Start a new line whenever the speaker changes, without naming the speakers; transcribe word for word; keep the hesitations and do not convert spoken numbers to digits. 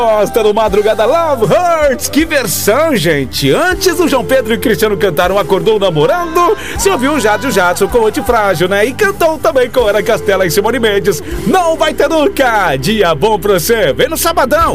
Gosta do Madrugada Love Hurts? Que versão, gente! Antes o João Pedro e o Cristiano cantaram Acordou Namorando, se ouviu o Jade Jadson com Antifrágil, né? E cantou também com Ana Castela e Simone Mendes, Não Vai Ter Nunca. Dia bom pra você, vem no sabadão.